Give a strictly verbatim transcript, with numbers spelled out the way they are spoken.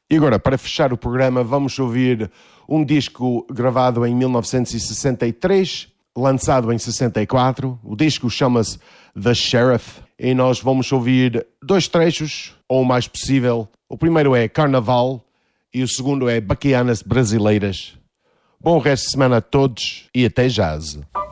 E agora, para fechar o programa, vamos ouvir um disco gravado em mil novecentos e sessenta e três, lançado em sessenta e quatro. O disco chama-se The Sheriff e nós vamos ouvir dois trechos, ou o mais possível. O primeiro é Carnaval e o segundo é Baquianas Brasileiras. Bom resto de semana a todos e até jazz.